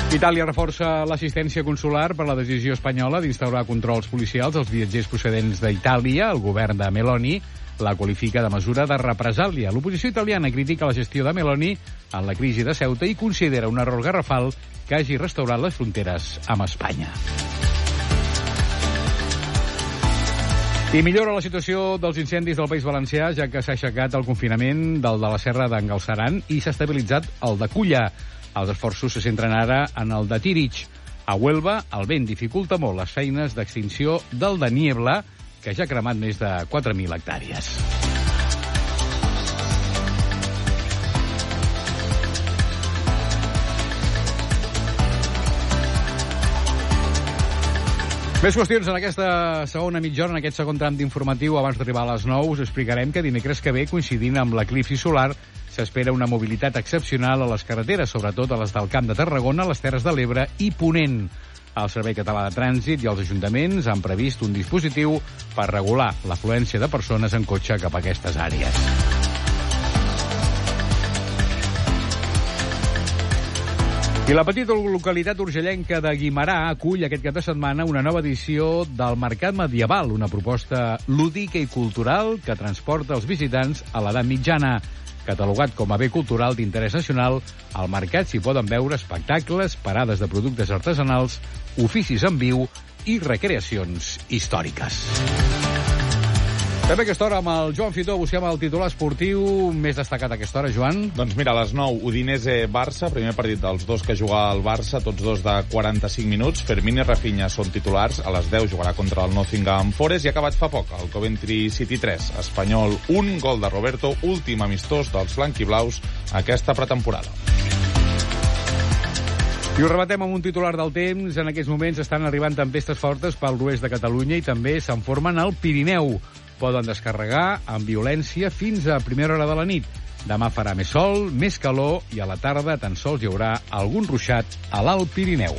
Itàlia reforça l'assistència consular per la decisió espanyola d'instaurar controls policials als viatgers procedents d'Itàlia. El govern de Meloni la qualifica de mesura de represàlia. L'oposició italiana critica la gestió de Meloni en la crisi de Ceuta i considera un error garrafal que hagi restaurat les fronteres amb Espanya. I millora la situació dels incendis del País Valencià, ja que s'ha aixecat el confinament del de la Serra d'en Galceran i s'ha estabilitzat el de Culla. Els esforços se centren ara en el de Tírig. A Huelva, el vent dificulta molt les feines d'extinció del de Niebla, que ja ha cremat més de 4.000 hectàrees. Més qüestions en aquesta segona mitja hora, en aquest segon tram d'informatiu. Abans d'arribar a les 9, us explicarem que dimecres que ve, coincidint amb l'eclipsi solar, s'espera una mobilitat excepcional a les carreteres, sobretot a les del Camp de Tarragona, les Terres de l'Ebre i Ponent. El Servei Català de Trànsit i els ajuntaments han previst un dispositiu per regular l'afluència de persones en cotxe cap a aquestes àrees. I la petita localitat urgellenca de Guimerà acull aquest cap de setmana una nova edició del Mercat Medieval, una proposta lúdica i cultural que transporta els visitants a l'edat mitjana. Catalogat com a bé cultural d'interès nacional, al mercat s'hi poden veure espectacles, parades de productes artesanals, oficis en viu i recreacions històriques. També a aquesta hora amb el Joan Fitó busquem el titular esportiu més destacat a aquesta hora, Joan. Doncs mira, a les 9, Udinese-Barça, primer partit dels dos que juga al Barça, tots dos de 45 minuts. Fermín i Rafinha són titulars, a les 10 jugarà contra el Nottingham Forest i ha acabat fa poc, el Coventry City 3, Espanyol 1, gol de Roberto, últim amistós dels blanquiblaus aquesta pretemporada. I ho rebatem amb un titular del temps. En aquests moments estan arribant tempestes fortes pel oest de Catalunya i també se'n formen al Pirineu. Poden descarregar amb violència fins a primera hora de la nit. Demà farà més sol, més calor i a la tarda tan sols hi haurà algun ruixat a l'Alt Pirineu.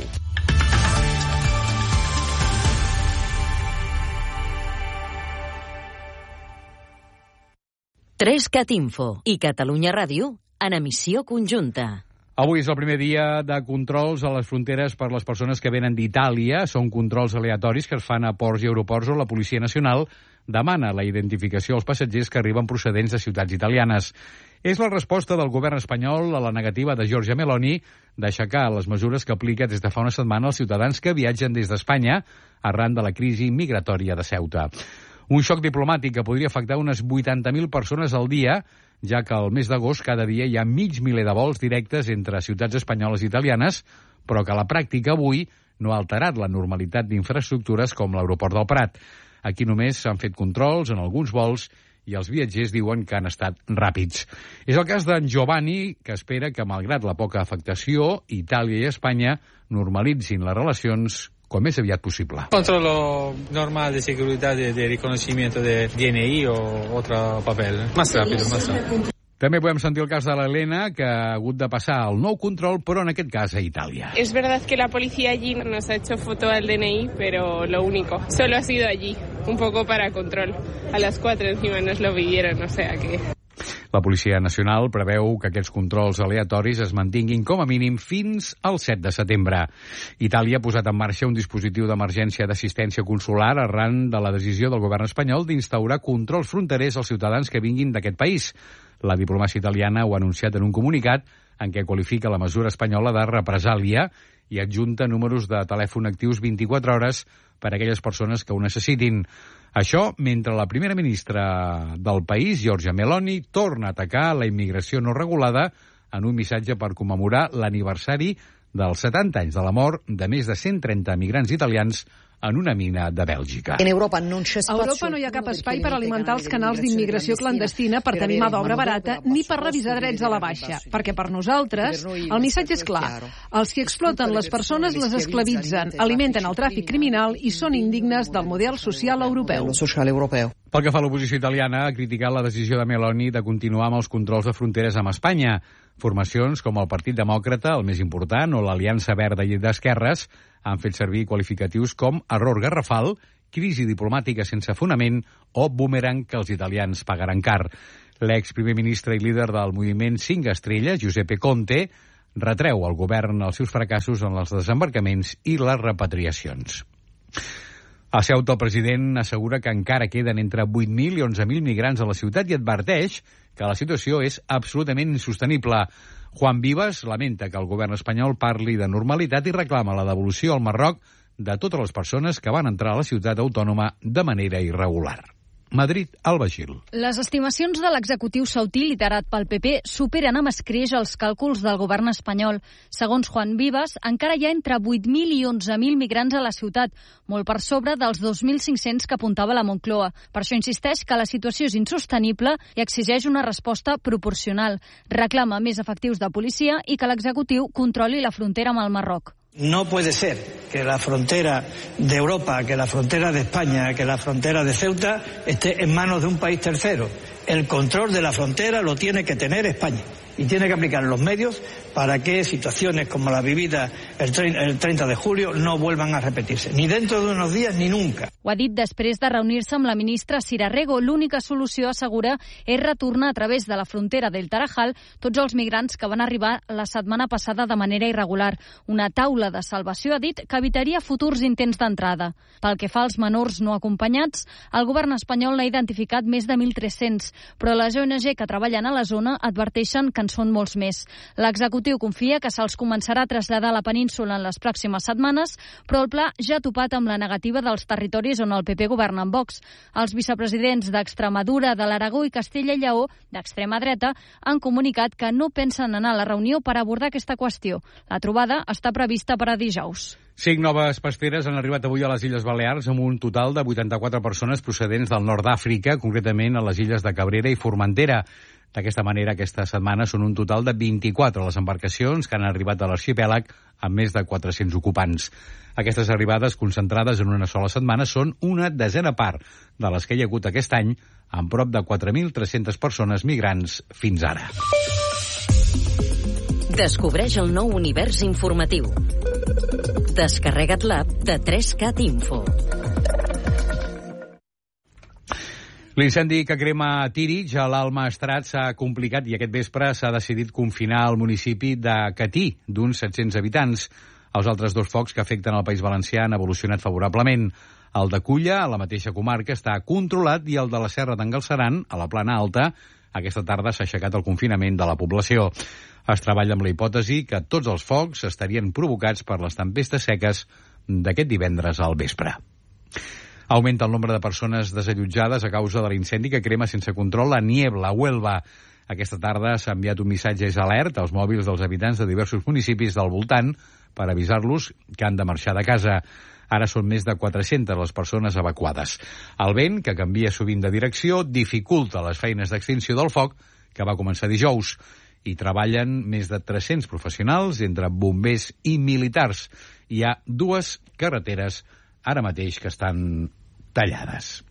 Trescat.info i Catalunya Ràdio en emissió conjunta. Avui és el primer dia de controls a les fronteres per les persones que venen d'Itàlia. Són controls aleatoris que es fan a ports i aeroports on la Policia Nacional demana la identificació als passatgers que arriben procedents de ciutats italianes. És la resposta del govern espanyol a la negativa de Giorgia Meloni d'aixecar les mesures que aplica des de fa una setmana als ciutadans que viatgen des d'Espanya arran de la crisi migratòria de Ceuta. Un xoc diplomàtic que podria afectar unes 80.000 persones al dia, ja que al mes d'agost cada dia hi ha 500.000 de vols directes entre ciutats espanyoles i italianes, però que a la pràctica avui no ha alterat la normalitat d'infraestructures com l'aeroport del Prat. Aquí només s'han fet controls en alguns vols i els viatgers diuen que han estat ràpids. És el cas d'en Giovanni, que espera que, malgrat la poca afectació, Itàlia i Espanya normalitzin les relacions com més aviat possible. Controllo normal de seguridad de reconocimiento de DNI o otro papel. Más rápido, más rápido. També podem sentir el cas de l'Helena, que ha hagut de passar el nou control, però en aquest cas a Itàlia. Es verdad que la policía allí nos ha hecho foto al DNI, pero lo único. Solo ha sido allí, un poco para control. A las 4 encima nos lo pidieron, o sea que... La Policia Nacional preveu que aquests controls aleatoris es mantinguin com a mínim fins al 7 de setembre. Itàlia ha posat en marxa un dispositiu d'emergència d'assistència consular arran de la decisió del govern espanyol d'instaurar controls fronterers als ciutadans que vinguin d'aquest país. La diplomàcia italiana ho ha anunciat en un comunicat en què qualifica la mesura espanyola de represàlia i adjunta números de telèfon actius 24 hores per a aquelles persones que ho necessitin. Això mentre la primera ministra del país, Giorgia Meloni, torna a atacar la immigració no regulada en un missatge per commemorar l'aniversari dels 70 anys de la mort de més de 130 migrants italians en una mina de Bèlgica. A Europa no hi ha cap espai per alimentar els canals d'immigració clandestina, per tenir mà d'obra barata, ni per revisar drets a la baixa. Perquè per nosaltres el missatge és clar. Els que exploten les persones les esclavitzen, alimenten el tràfic criminal i són indignes del model social europeu. Pel que fa a l'oposició italiana, ha criticat la decisió de Meloni de continuar amb els controls de fronteres amb Espanya. Formacions com el Partit Demòcrata, el més important, o l'Aliança Verda i d'Esquerres han fet servir qualificatius com error garrafal, crisi diplomàtica sense fonament o boomerang que els italians pagaran car. L'ex primer ministre i líder del moviment 5 Estrelles, Giuseppe Conte, retreu al govern els seus fracassos en els desembarcaments i les repatriacions. A Ceuta, el president assegura que encara queden entre 8.000 i 11.000 migrants a la ciutat i adverteix que la situació és absolutament insostenible. Juan Vivas lamenta que el govern espanyol parli de normalitat i reclama la devolució al Marroc de totes les persones que van entrar a la ciutat autònoma de manera irregular. Madrid, Alba Gil. Les estimacions de l'executiu saudí liderat pel PP superen amb escreix els càlculs del govern espanyol. Segons Juan Vivas, encara hi ha entre 8.000 i 11.000 migrants a la ciutat, molt per sobre dels 2.500 que apuntava la Moncloa. Per això insisteix que la situació és insostenible i exigeix una resposta proporcional. Reclama més efectius de policia i que l'executiu controli la frontera amb el Marroc. No puede ser que la frontera de Europa, que la frontera de España, que la frontera de Ceuta esté en manos de un país tercero. El control de la frontera lo tiene que tener España y tiene que aplicar los medios para que situaciones como la vivida el 30 de julio no vuelvan a repetirse, ni dentro de unos días ni nunca. Ho ha dit després de reunir-se amb la ministra Sira Rego. L'única solució, assegura, és retornar a través de la frontera del Tarajal tots els migrants que van arribar la setmana passada de manera irregular. Una taula de salvació, ha dit, que evitaria futurs intents d'entrada. Pel que fa als menors no acompanyats, el govern espanyol n'ha identificat més de 1.300, però les ONG que treballen a la zona adverteixen que en són molts més. L'executiu confia que se'ls començarà a traslladar a la península en les pròximes setmanes, però el pla ja ha topat amb la negativa dels territoris on el PP governa amb Vox. Els vicepresidents d'Extremadura, de l'Aragó i Castella i Lleó, d'extrema dreta, han comunicat que no pensen anar a la reunió per abordar aquesta qüestió. La trobada està prevista per a dijous. 5 noves pesqueres han arribat avui a les Illes Balears amb un total de 84 persones procedents del nord d'Àfrica, concretament a les illes de Cabrera i Formentera. D'aquesta manera, aquesta setmana són un total de 24 les embarcacions que han arribat a l'arxipèlag amb més de 400 ocupants. Aquestes arribades concentrades en una sola setmana són una desena part de les que hi ha hagut aquest any, amb prop de 4.300 persones migrants fins ara. Descobreix el nou univers informatiu. Descarrega't l'app de 3Cat Info. L'incendi que crema Tírig a l'Alt Maestrat s'ha complicat i aquest vespre s'ha decidit confinar el municipi de Catí, d'uns 700 habitants. Els altres 2 focs que afecten el País Valencià han evolucionat favorablement. El de Culla, a la mateixa comarca, està controlat i el de la Serra d'en Galceran, a la Plana Alta, aquesta tarda s'ha aixecat el confinament de la població. Es treballa amb la hipòtesi que tots els focs estarien provocats per les tempestes seques d'aquest divendres al vespre. Augmenta el nombre de persones desallotjades a causa de l'incendi que crema sense control la Niebla, a Huelva. Aquesta tarda s'ha enviat un missatge alert als mòbils dels habitants de diversos municipis del voltant per avisar-los que han de marxar de casa. Ara són més de 400 les persones evacuades. El vent, que canvia sovint de direcció, dificulta les feines d'extinció del foc, que va començar dijous. Hi treballen més de 300 professionals, entre bombers i militars. Hi ha 2 carreteres ara mateix que estan tallades.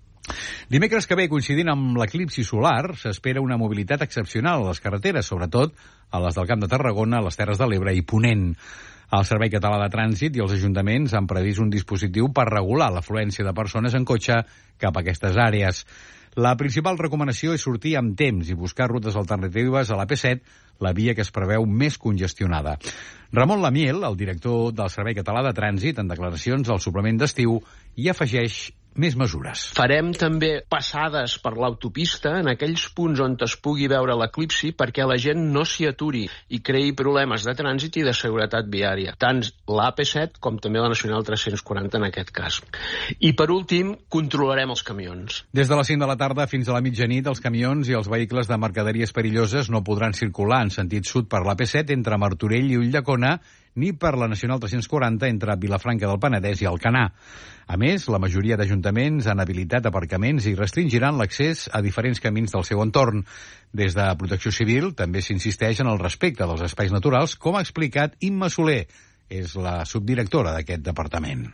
Dimecres que ve, coincidint amb l'eclipsi solar, s'espera una mobilitat excepcional a les carreteres, sobretot a les del Camp de Tarragona, a les Terres de l'Ebre i Ponent. El Servei Català de Trànsit i els ajuntaments han previst un dispositiu per regular l'afluència de persones en cotxe cap a aquestes àrees. La principal recomanació és sortir amb temps i buscar rutes alternatives a la P7, la via que es preveu més congestionada. Ramon Lamiel, el director del Servei Català de Trànsit, en declaracions al suplement d'estiu, hi afegeix més mesures. Farem també passades per l'autopista en aquells punts on es pugui veure l'eclipsi perquè la gent no s'hi aturi i creï problemes de trànsit i de seguretat viària, tant l'AP7 com també la Nacional 340 en aquest cas. I per últim, controlarem els camions. Des de les 5 de la tarda fins a la mitjanit, els camions i els vehicles de mercaderies perilloses no podran circular en sentit sud per l'AP7 entre Martorell i Ulldecona ni per la Nacional 340 entre Vilafranca del Penedès i Alcanar. A més, la majoria d'ajuntaments han habilitat aparcaments i restringiran l'accés a diferents camins del seu entorn. Des de Protecció Civil també s'insisteix en el respecte dels espais naturals, com ha explicat Imma Soler, és la subdirectora d'aquest departament.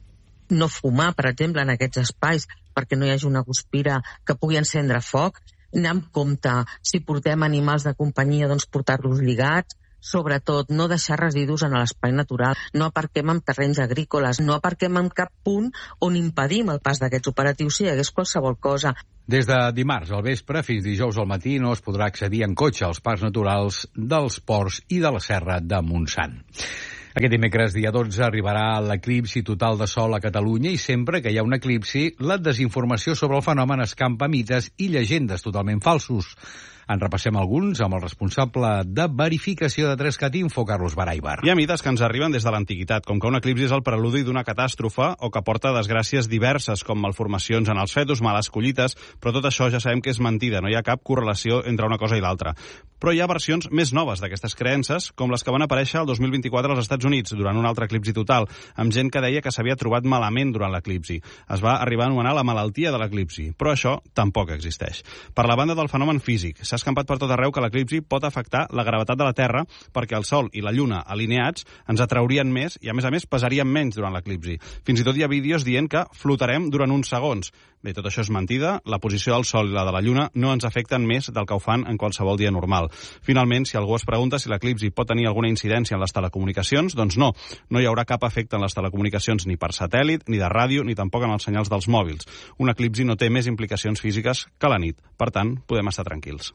No fumar, per exemple, en aquests espais perquè no hi hagi una guspira que pugui encendre foc, anar amb compte, si portem animals de companyia, doncs portar-los lligats, sobretot no deixar residus en l'espai natural, no aparquem en terrenys agrícoles, no aparquem en cap punt on impedim el pas d'aquests operatius si hi hagués qualsevol cosa. Des de dimarts al vespre fins dijous al matí no es podrà accedir en cotxe als parcs naturals dels Ports i de la Serra de Montsant. Aquest dimecres, dia 12, arribarà l'eclipsi total de sol a Catalunya i sempre que hi ha un eclipsi, la desinformació sobre el fenomen escampa mites i llegendes totalment falsos. En repassem alguns amb el responsable de verificació de 3CAT Info, Carlos Baraibar. Hi ha mites que ens arriben des de l'antiguitat, com que un eclipsi és el preludi d'una catàstrofe o que porta desgràcies diverses, com malformacions en els fetus, males collites, però tot això ja sabem que és mentida, no hi ha cap correlació entre una cosa i l'altra. Però hi ha versions més noves d'aquestes creences, com les que van aparèixer el 2024 als Estats Units, durant un altre eclipsi total, amb gent que deia que s'havia trobat malament durant l'eclipsi. Es va arribar a anomenar la malaltia de l'eclipsi, però això tampoc existeix. Per la banda del fenomen físic, s'ha escampat per tot arreu que l'eclipsi pot afectar la gravetat de la Terra perquè el Sol i la Lluna alineats ens atraurien més i, a més, pesarien menys durant l'eclipsi. Fins i tot hi ha vídeos dient que flotarem durant uns segons. Bé, tot això és mentida. La posició del Sol i la de la Lluna no ens afecten més del que ho fan en qualsevol dia normal. Finalment, si algú es pregunta si l'eclipsi pot tenir alguna incidència en les telecomunicacions, doncs no. No hi haurà cap efecte en les telecomunicacions ni per satèl·lit, ni de ràdio, ni tampoc en els senyals dels mòbils. Un eclipsi no té més implicacions físiques que la nit. Per tant, podem estar tranquils.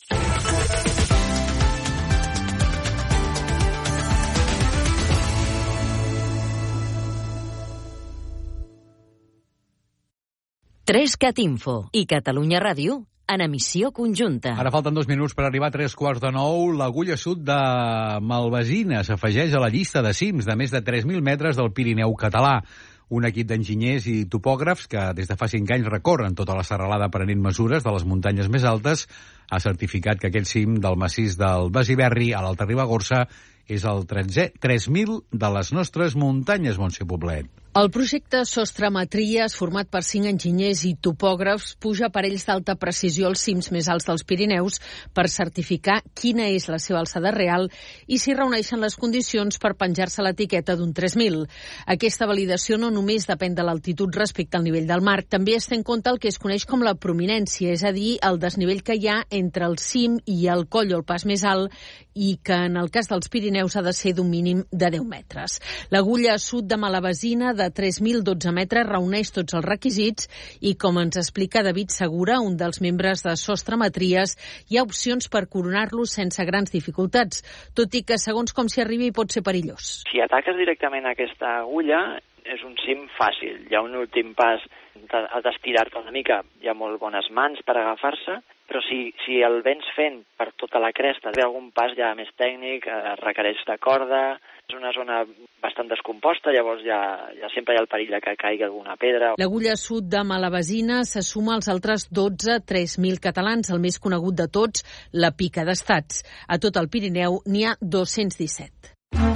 Trescat Info i Catalunya Ràdio en emissió conjunta. Ara falten 2 minuts per arribar a 9:15. L'Agulla Sud de Malvasina s'afegeix a la llista de cims de més de 3.000 metres del Pirineu català. Un equip d'enginyers i topògrafs que des de fa 5 anys recorren tota la serralada prenent mesures de les muntanyes més altes ha certificat que aquest cim del massís del Besiberri a l'Alta Ribagorça és el 3.000 de les nostres muntanyes, Montse Poblet. El projecte Sostremetries, format per 5 enginyers i topògrafs, puja aparells d'alta precisió als cims més alts dels Pirineus per certificar quina és la seva alçada real i si reuneixen les condicions per penjar-se l'etiqueta d'un 3.000. Aquesta validació no només depèn de l'altitud respecte al nivell del mar, també es té en compte el que es coneix com la prominència, és a dir, el desnivell que hi ha entre el cim i el coll o el pas més alt i que en el cas dels Pirineus ha de ser d'un mínim de 10 metres. L'Agulla Sud de Malvasina, de 3.012 metres, reuneix tots els requisits i, com ens explica David Segura, un dels membres de Sostremetries, hi ha opcions per coronar-lo sense grans dificultats, tot i que, segons com s'hi arribi, pot ser perillós. Si ataques directament a aquesta agulla, és un cim fàcil. Hi ha un últim pas, has d'estirar-te una mica, hi ha molt bones mans per agafar-se, però si el vens fent per tota la cresta, ve algun pas ja més tècnic, requereix de corda, és una zona bastant descomposta, llavors ja sempre hi ha el perill que caigui alguna pedra. L'Agulla Sud de Malvasina se suma als altres 12 3.000 catalans, el més conegut de tots, la Pica d'Estats. A tot el Pirineu n'hi ha 217.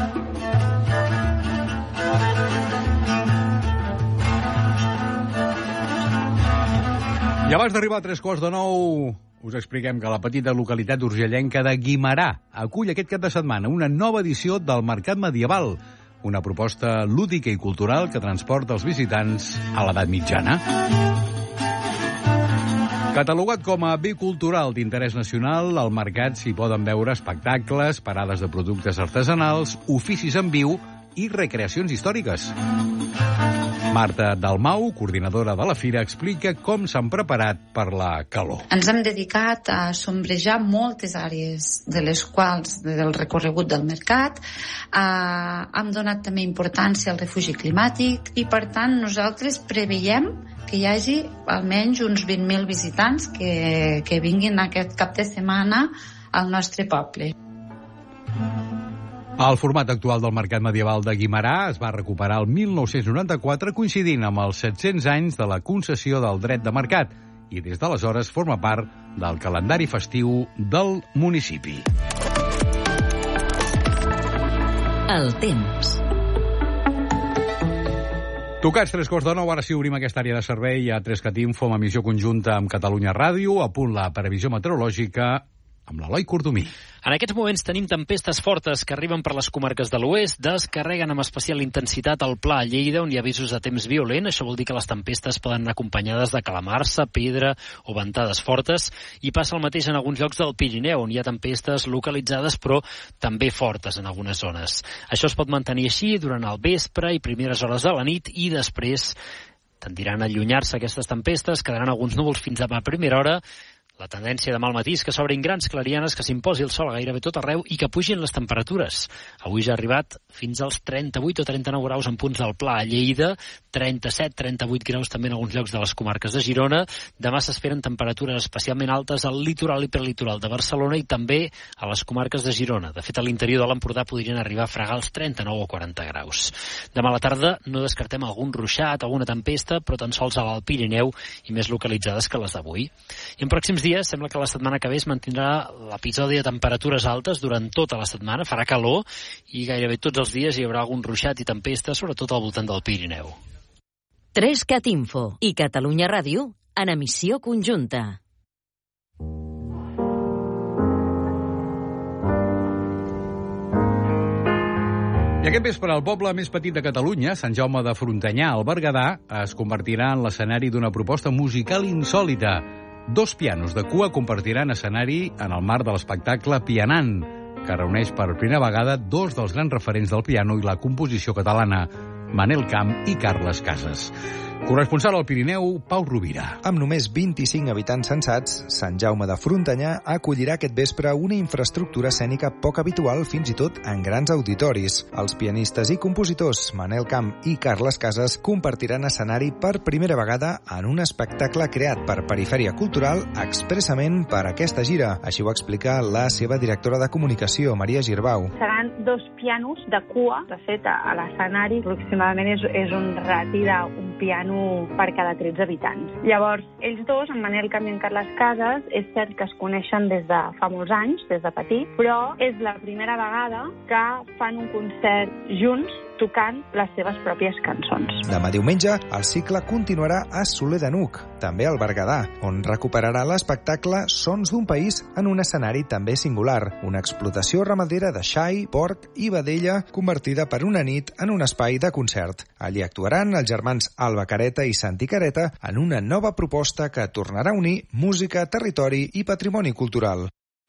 I abans d'arribar a 9:15, us expliquem que la petita localitat urgellenca de Guimerà acull aquest cap de setmana una nova edició del Mercat Medieval, una proposta lúdica i cultural que transporta els visitants a l'edat mitjana. Catalogat com a bé cultural d'interès nacional, al mercat s'hi poden veure espectacles, parades de productes artesanals, oficis en viu i recreacions històriques. Marta Dalmau, coordinadora de la fira, explica com s'han preparat per la calor. Ens hem dedicat a sombrejar moltes àrees de les quals del recorregut del mercat. Hem donat també importància al refugi climàtic i, per tant, nosaltres preveiem que hi hagi almenys uns 20.000 visitants que vinguin aquest cap de setmana al nostre poble. El format actual del Mercat Medieval de Guimerà es va recuperar el 1994, coincidint amb els 700 anys de la concessió del dret de mercat, i des d'aleshores forma part del calendari festiu del municipi. El temps. Tocats 9:15, ara sí obrim aquesta àrea de servei a 3CAT Info amb emissió conjunta amb Catalunya Ràdio. A punt la previsió meteorològica amb l'Eloi Cordomí. En aquests moments tenim tempestes fortes que arriben per les comarques de l'oest, descarreguen amb especial intensitat al Pla a Lleida, on hi ha avisos de temps violent. Això vol dir que les tempestes poden anar acompanyades de calamarsa, pedra o ventades fortes, i passa el mateix en alguns llocs del Pirineu, on hi ha tempestes localitzades però també fortes en algunes zones. Això es pot mantenir així durant el vespre i primeres hores de la nit, i després tendiran a allunyar-se aquestes tempestes, quedaran alguns núvols fins a primera hora. La tendència demà al matí és que s'obrin grans clarianes, que s'imposi el sol a gairebé tot arreu i que pugin les temperatures. Avui ja ha arribat fins als 38 o 39 graus en punts del Pla a Lleida, 37-38 graus també en alguns llocs de les comarques de Girona. Demà s'esperen temperatures especialment altes al litoral i prelitoral de Barcelona i també a les comarques de Girona. De fet, a l'interior de l'Empordà podrien arribar a fregar els 39 o 40 graus. Demà a la tarda no descartem algun ruixat, alguna tempesta, però tan sols a l'Alt Pirineu i més localitzades que les d'avui. I en pròxims dies sembla que la setmana que ve es mantindrà l'episodi de temperatures altes durant tota la setmana, farà calor i gairebé tots els dies hi haurà algun ruixat i tempesta, sobretot al voltant del Pirineu. 3CAT Info i Catalunya Ràdio en emissió conjunta. I aquest vespre, el poble més petit de Catalunya, Sant Jaume de Frontanyà, al Berguedà, es convertirà en l'escenari d'una proposta musical insòlita. 2 pianos de cua compartiran escenari en el marc de l'espectacle Pianant, que reuneix per primera vegada 2 dels grans referents del piano i la composició catalana, Manel Camp i Carles Casas. Corresponsal al Pirineu, Pau Rovira. Amb només 25 habitants censats, Sant Jaume de Frontanyà acollirà aquest vespre una infraestructura escènica poc habitual fins i tot en grans auditoris. Els pianistes i compositors Manel Camp i Carles Casas compartiran escenari per primera vegada en un espectacle creat per Perifèria Cultural expressament per aquesta gira. Així ho explica la seva directora de comunicació, Maria Girbau. Seran 2 pianos de cua. De fet, a l'escenari aproximadament és un rati d'un piano per cada 13 habitants. Llavors, ells dos, en Manel Camp i en Carles Casas, és cert que es coneixen des de fa molts anys, des de petit, però és la primera vegada que fan un concert junts tocant les seves pròpies cançons. Demà diumenge, el cicle continuarà a Soler de Nuc, també al Berguedà, on recuperarà l'espectacle Sons d'un país en un escenari també singular, una explotació ramadera de xai, porc i vedella convertida per una nit en un espai de concert. Allí actuaran els germans Alba Careta i Santi Careta en una nova proposta que tornarà a unir música, territori i patrimoni cultural.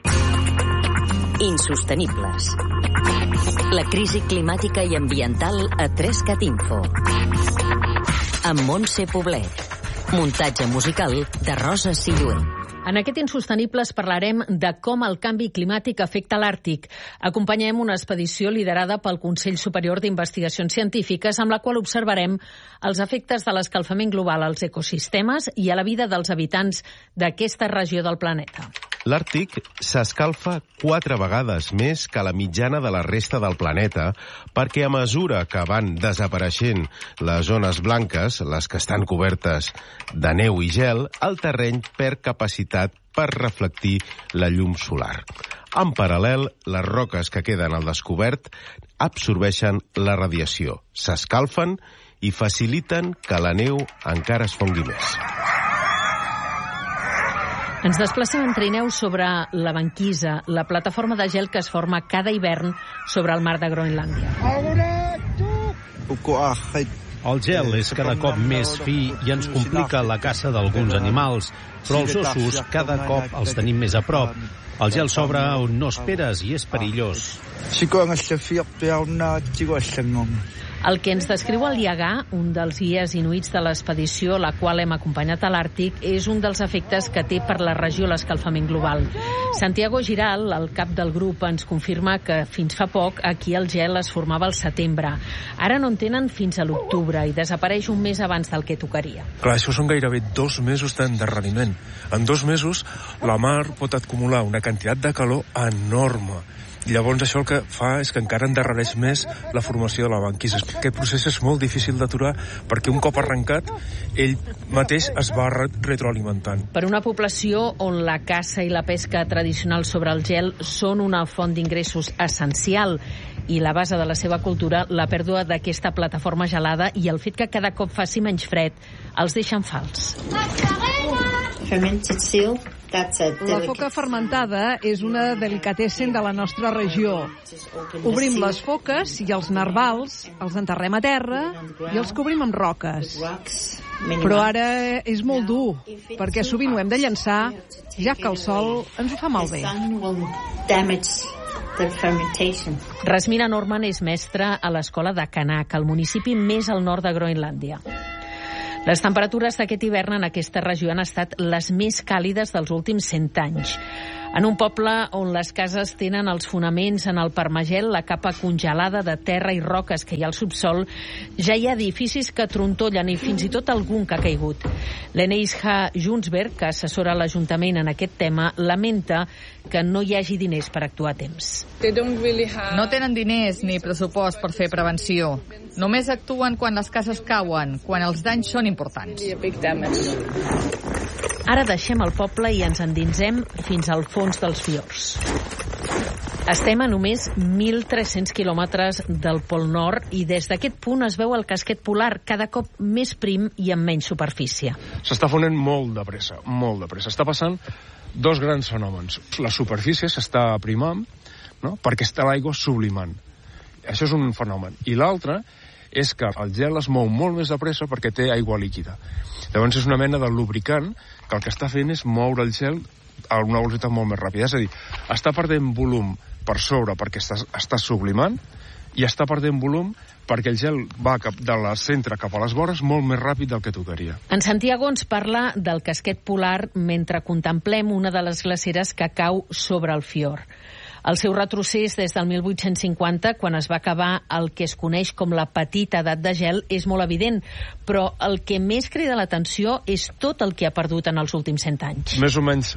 Insostenibles. La crisi climàtica i ambiental a 3CAT Info. Amb Montse Poblet. Muntatge musical de Rosa Silluer. En aquest Insostenibles parlarem de com el canvi climàtic afecta l'Àrtic. Acompanyem una expedició liderada pel Consell Superior d'Investigacions Científiques amb la qual observarem els efectes de l'escalfament global als ecosistemes i a la vida dels habitants d'aquesta regió del planeta. L'Àrtic s'escalfa 4 vegades més que la mitjana de la resta del planeta perquè a mesura que van desapareixent les zones blanques, les que estan cobertes de neu i gel, el terreny perd capacitat per reflectir la llum solar. En paral·lel, les roques que queden al descobert absorbeixen la radiació, s'escalfen i faciliten que la neu encara es fongui més. Ens desplacem en trineu sobre la banquisa, la plataforma de gel que es forma cada hivern sobre el mar de Groenlàndia. El gel és cada cop més fi i ens complica la caça d'alguns animals, però els ossos cada cop els tenim més a prop. El gel s'obre on no esperes i és perillós. El que ens descriu el Iagà, un dels guies inuits de l'expedició a la qual hem acompanyat a l'Àrtic, és un dels efectes que té per la regió l'escalfament global. Santiago Giral, el cap del grup, ens confirma que fins fa poc aquí el gel es formava al setembre. Ara no en tenen fins a l'octubre i desapareix un mes abans del que tocaria. Clar, això són gairebé 2 mesos d'endarreriment. En 2 mesos la mar pot acumular una quantitat de calor enorme. Llavors això el que fa és que encara endarrereix més la formació de la banquisa. Aquest procés és molt difícil d'aturar perquè un cop arrencat ell mateix es va retroalimentant. Per una població on la caça i la pesca tradicional sobre el gel són una font d'ingressos essencial i la base de la seva cultura, la pèrdua d'aquesta plataforma gelada i el fet que cada cop faci menys fred els deixen fals. La foca fermentada és una delicatessen de la nostra regió. Obrim les foques i els narvals, els enterrem a terra i els cobrim amb roques. Però ara és molt dur, perquè sovint ho hem de llançar, ja que el sol ens ho fa malbé. Rasmina Norman és mestra a l'escola de Kanak, al municipi més al nord de Groenlàndia. Les temperatures d'aquest hivern en aquesta regió han estat les més càlides dels últims 100 anys. En un poble on les cases tenen els fonaments en el permagel, la capa congelada de terra i roques que hi ha al subsol, ja hi ha edificis que trontollen i fins i tot algun que ha caigut. L'Eneisha Junsberg, que assessora l'Ajuntament en aquest tema, lamenta que no hi hagi diners per actuar a temps. No tenen diners ni pressupost per fer prevenció. Només actuen quan les cases cauen, quan els danys són importants. Ara deixem el poble i ens endinsem fins al fons dels fiords. Estem a només 1.300 quilòmetres del Pol Nord i des d'aquest punt es veu el casquet polar cada cop més prim i amb menys superfície. S'està fonent molt de pressa, molt de pressa. Està passant dos grans fenòmens. La superfície s'està aprimant, no?, perquè està l'aigua sublimant. Això és un fenomen. I l'altre és que el gel es mou molt més de pressa perquè té aigua líquida. Llavors és una mena de lubricant que el que està fent és moure el gel a una velocitat molt més ràpida. És a dir, està perdent volum per sobre perquè està sublimant i està perdent volum perquè el gel va de la centre cap a les vores molt més ràpid del que tocaria. En Santiago ens parla del casquet polar mentre contemplem una de les glaceres que cau sobre el fiord. El seu retrocés des del 1850, quan es va acabar el que es coneix com la petita edat de gel, és molt evident, però el que més crida l'atenció és tot el que ha perdut en els últims 100 anys. Més o menys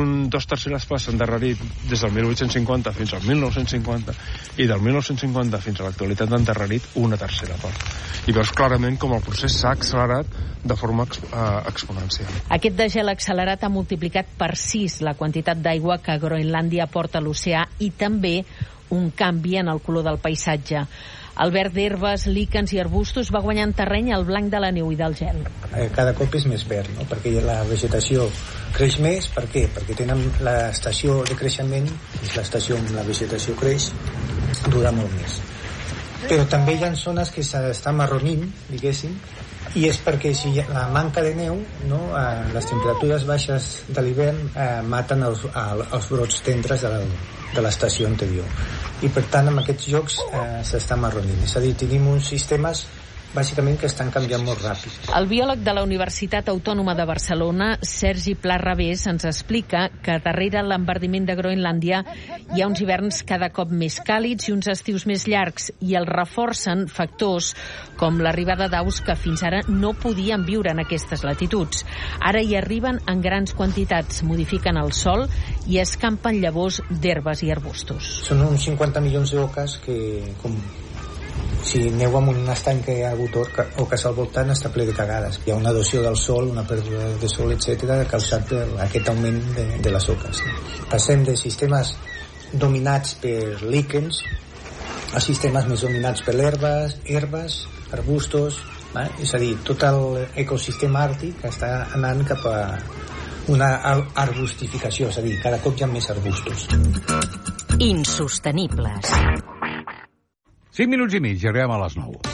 2/3 parts s'han endarrerit des del 1850 fins al 1950 i del 1950 fins a l'actualitat han endarrerit 1/3 part. I veus clarament com el procés s'ha accelerat de forma exponencial. Aquest degel accelerat ha multiplicat per 6 la quantitat d'aigua que Groenlàndia aporta a l'oceà i també un canvi en el color del paisatge. El verd d'herbes, líquens i arbustos va guanyant terreny al blanc de la neu i del gel. Cada cop és més verd, no?, perquè la vegetació creix més. Per què? Perquè tenen l'estació de creixement, és l'estació on la vegetació creix, dura molt més. Però també hi ha zones que s'estan amarronint, diguéssim, i és perquè si la manca de neu, no, les temperatures baixes de l'hivern maten els brots tendres de l'estació anterior. I per tant en aquests llocs s'està amarronint. És a dir, tenim uns sistemes bàsicament que estan canviant molt ràpid. El biòleg de la Universitat Autònoma de Barcelona, Sergi Pla Rabés, ens explica que darrere l'enverdiment de Groenlàndia hi ha uns hiverns cada cop més càlids i uns estius més llargs, i el reforcen factors com l'arribada d'aus que fins ara no podien viure en aquestes latituds. Ara hi arriben en grans quantitats, modifiquen el sòl i escampen llavors d'herbes i arbustos. Són uns 50 milions d'oques que, com si aneu amb un estany que hi ha hagut oques al voltant, està ple de cagades. Hi ha una erosió del sol, una pèrdua de sol, etc., causat per aquest augment de les oques. Passem de sistemes dominats per líquens a sistemes més dominats per herbes, arbustos, és a dir, tot l'ecosistema àrtic està anant cap a una arbustificació, és a dir, cada cop hi ha més arbustos. Insostenibles. 5 minuts i mig, arribem a les 9.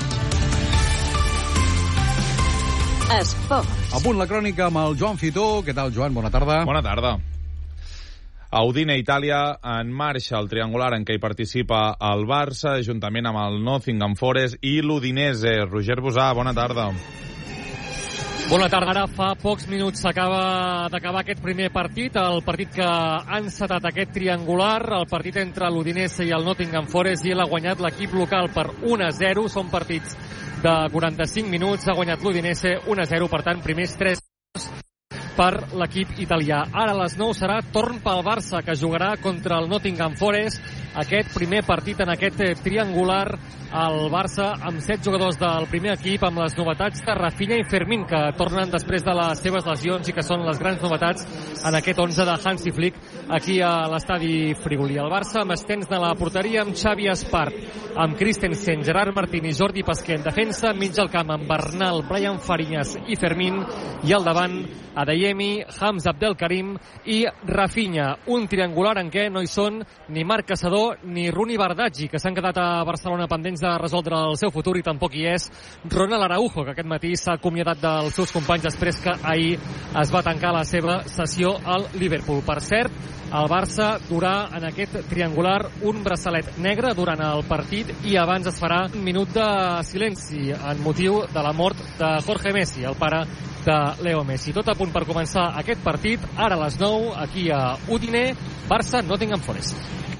Esports. A punt la crònica amb el Joan Fitó. Què tal, Joan? Bona tarda. Bona tarda. A Udine, Itàlia, en marxa el triangular en què hi participa el Barça, juntament amb el Nottingham Forest i l'Udinese. Roger Bosà, bona tarda. Bona tarda. Ara fa pocs minuts s'acaba d'acabar aquest primer partit, el partit que ha encetat aquest triangular, el partit entre l'Udinese i el Nottingham Forest, i l'ha guanyat l'equip local per 1-0. Són partits de 45 minuts, ha guanyat l'Udinese 1-0, per tant, primers 3 per l'equip italià. Ara a les 9 serà torn pel Barça, que jugarà contra el Nottingham Forest. Aquest primer partit en aquest triangular, el Barça amb 7 jugadors del primer equip, amb les novetats de Rafinha i Fermín, que tornen després de les seves lesions i que són les grans novetats en aquest 11 de Hansi Flick aquí a l'estadi Frigoli. El Barça amb Stens de la porteria, amb Xavi Espart, amb Christensen, Gerard Martín i Jordi Pasquer en defensa, mig al camp amb Bernal, Brian Fariñas i Fermín, i al davant Adeyemi, Hamza Abdelkarim i Rafinha. Un triangular en què no hi són ni Marc Caçador ni Runi Bardaggi, que s'han quedat a Barcelona pendents de resoldre el seu futur, i tampoc hi és Ronald Araujo, que aquest matí s'ha acomiadat dels seus companys després que ahir es va tancar la seva sessió al Liverpool. Per cert, el Barça durà en aquest triangular un braçalet negre durant el partit, i abans es farà un minut de silenci en motiu de la mort de Jorge Messi, el pare de Leo Messi. Tot a punt per començar aquest partit, ara a les 9, aquí a Udine, Barça, Nottingham Forest.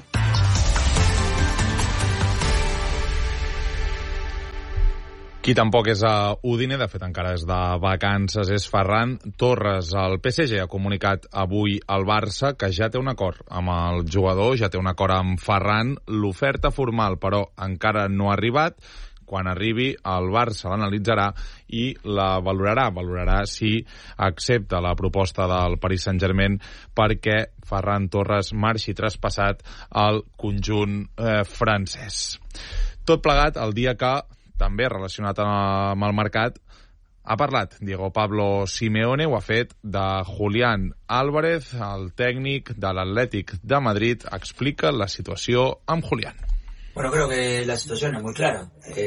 Qui tampoc és a Udine, de fet encara és de vacances, és Ferran Torres. El PSG ha comunicat avui al Barça que ja té un acord amb el jugador, ja té un acord amb Ferran. L'oferta formal, però, encara no ha arribat. Quan arribi, el Barça l'analitzarà i la valorarà si accepta la proposta del Paris Saint-Germain perquè Ferran Torres marxi traspassat al conjunt francès. Tot plegat el dia que, també relacionat amb el mercat, ha parlat Diego Pablo Simeone, ho ha fet, de Julián Álvarez, el tècnic de l'Atlètic de Madrid. Explica la situació amb Julián. Bueno, creo que la situación es muy clara.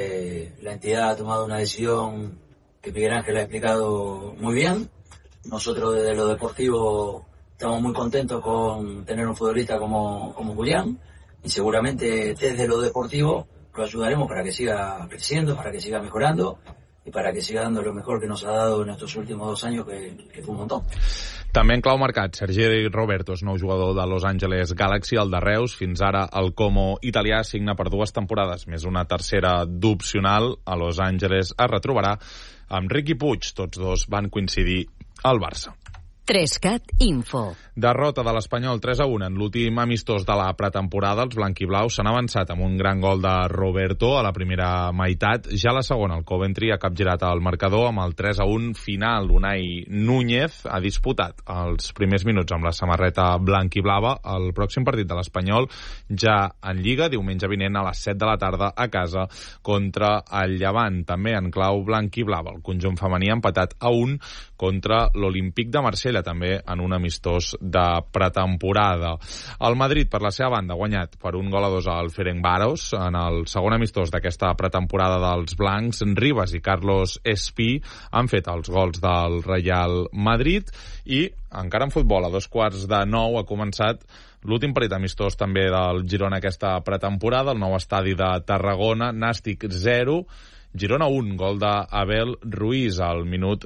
La entidad ha tomado una decisión que Miguel Ángel ha explicado muy bien. Nosotros desde lo deportivo estamos muy contentos con tener un futbolista como Julián, y seguramente desde lo deportivo lo ayudaremos para que siga creciendo, para que siga mejorando y para que siga dando lo mejor que nos ha dado en estos últimos 2 años, que fue un montón. També en clau mercat, Sergi Roberto és nou jugador de Los Angeles Galaxy, el de Reus. Fins ara el Como italià signa per 2 temporades, més una tercera d'opcional. A Los Angeles es retrobarà amb Riqui Puig. Tots dos van coincidir al Barça. 3CAT Info. Derrota de l'Espanyol 3-1 en l'últim amistós de la pretemporada. Els blanquiblaus s'han avançat amb un gran gol de Roberto a la primera meitat. Ja a la segona, el Coventry ha capgirat el marcador amb el 3-1 final. Unai Núñez ha disputat els primers minuts amb la samarreta blanquiblava. El pròxim partit de l'Espanyol ja en Lliga, diumenge vinent a les 7 de la tarda a casa contra el Llevant, també en clau blanquiblava. El conjunt femení ha empatat a 1 contra l'Olímpic de Marsella, també en un amistós de pretemporada. El Madrid, per la seva banda, ha guanyat per 1-2 al Ferencváros en el segon amistós d'aquesta pretemporada dels blancs. Ribas i Carlos Espí han fet els gols del Real Madrid, i encara en futbol, a 8:45 ha començat l'últim partit amistós també del Girona aquesta pretemporada, el nou estadi de Tarragona. Nàstic 0, Girona 1, gol d'Abel Ruiz al minut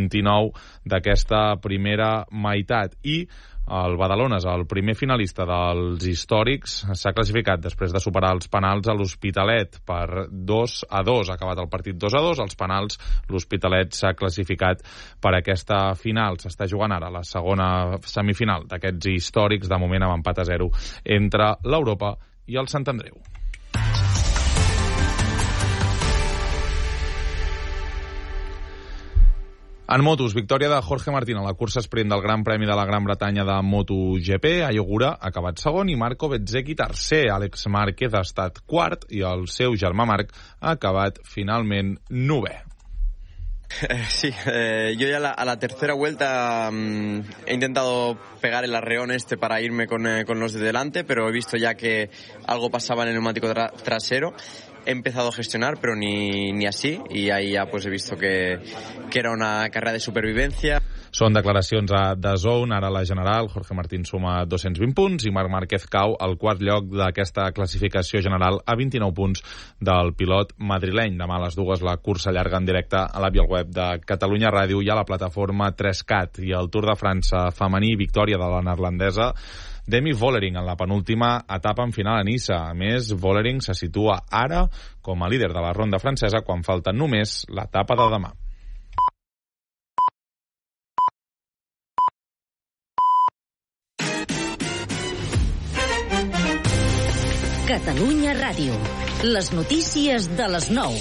29 d'aquesta primera meitat. I el Badalona és el primer finalista dels històrics. S'ha classificat després de superar els penals a l'Hospitalet per 2-2. Ha acabat el partit 2-2. Els penals, l'Hospitalet s'ha classificat per aquesta final. S'està jugant ara la segona semifinal d'aquests històrics, de moment amb empat a 0 entre l'Europa i el Sant Andreu. En motos, victòria de Jorge Martín a la cursa sprint del Gran Premi de la Gran Bretanya de MotoGP. Ayogura ha acabat segon i Marco Bezzecchi tercer. Àlex Márquez ha estat quart i el seu germà Marc ha acabat finalment 9è. Sí, yo ya a la tercera vuelta he intentado pegar el arreón para irme con los de delante, pero he visto ya que algo pasaba en el neumático trasero. He empezado a gestionar, pero ni así, y ahí ya pues he visto que era una carrera de supervivencia. Són declaracions a DAZN. Ara la general, Jorge Martín suma 220 punts i Marc Márquez cau al quart lloc d'aquesta classificació general a 29 punts del pilot madrileny. Demà a les 2 la cursa llarga en directe a l'app i al web de Catalunya Ràdio i a la plataforma 3CAT. I el Tour de França femení, victòria de la neerlandesa Demi Vollering en la penúltima etapa en final a Niça. A més, Vollering se situa ara com a líder de la ronda francesa quan falta només l'etapa de demà. Catalunya Ràdio. Les notícies de les 9.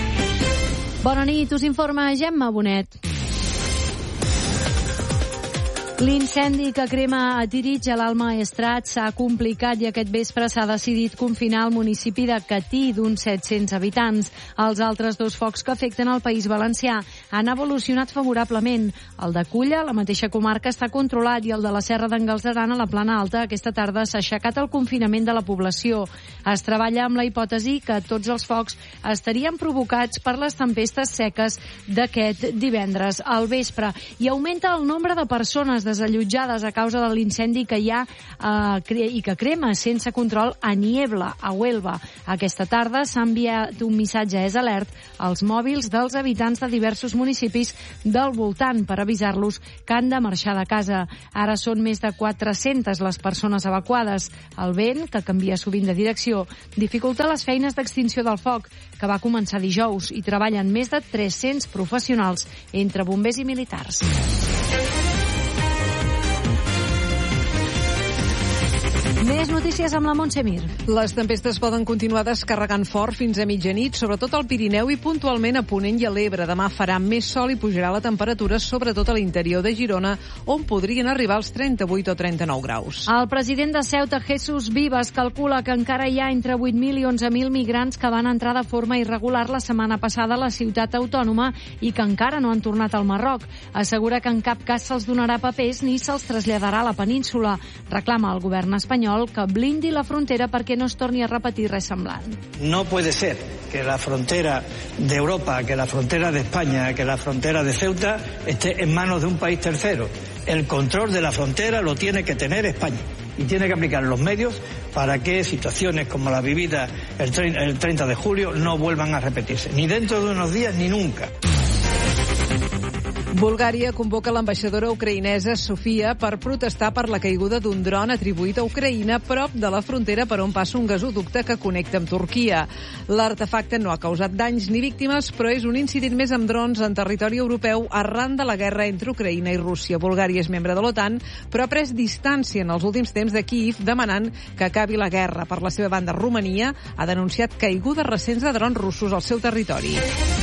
Bona nit, us informa Gemma Bonet. L'incendi que crema a Tírig, a l'Alt Maestrat, s'ha complicat i aquest vespre s'ha decidit confinar el municipi de Catí, d'uns 700 habitants. Els altres dos focs que afecten el País Valencià han evolucionat favorablement. El de Culla, la mateixa comarca, està controlat i el de la Serra d'en Galceran, a la Plana Alta, aquesta tarda s'ha aixecat el confinament de la població. Es treballa amb la hipòtesi que tots els focs estarien provocats per les tempestes seques d'aquest divendres al vespre. I augmenta el nombre de persones desallotjades a causa de l'incendi que hi ha i que crema sense control a Niebla, a Huelva. Aquesta tarda s'ha enviat un missatge alert als mòbils dels habitants de diversos municipis del voltant per avisar-los que han de marxar de casa. Ara són més de 400 les persones evacuades. El vent, que canvia sovint de direcció, dificulta les feines d'extinció del foc, que va començar dijous, i treballen més de 300 professionals, entre bombers i militars. Més notícies amb la Montse Mir. Les tempestes poden continuar descarregant fort fins a mitjanit, sobretot al Pirineu i puntualment a Ponent i a l'Ebre. Demà farà més sol i pujarà la temperatura, sobretot a l'interior de Girona, on podrien arribar als 38 o 39 graus. El president de Ceuta, Jesús Vives, calcula que encara hi ha entre 8.000 i 11.000 migrants que van entrar de forma irregular la setmana passada a la ciutat autònoma i que encara no han tornat al Marroc. Assegura que en cap cas se'ls donarà papers ni se'ls traslladarà a la península. Reclama al govern espanyol que blindi la frontera perquè no es torni a repetir res semblant. No puede ser que la frontera de Europa, que la frontera de España, que la frontera de Ceuta esté en manos de un país tercero. El control de la frontera lo tiene que tener España y tiene que aplicar los medios para que situaciones como la vivida el 30 de julio no vuelvan a repetirse, ni dentro de unos días ni nunca. Bulgària convoca l'ambaixadora ucraïnesa Sofia per protestar per la caiguda d'un dron atribuït a Ucraïna prop de la frontera per on passa un gasoducte que connecta amb Turquia. L'artefacte no ha causat danys ni víctimes, però és un incident més amb drons en territori europeu arran de la guerra entre Ucraïna i Rússia. Bulgària és membre de l'OTAN, però ha pres distància en els últims temps de Kíiv, demanant que acabi la guerra. Per la seva banda, Romania ha denunciat caigudes recents de drons russos al seu territori.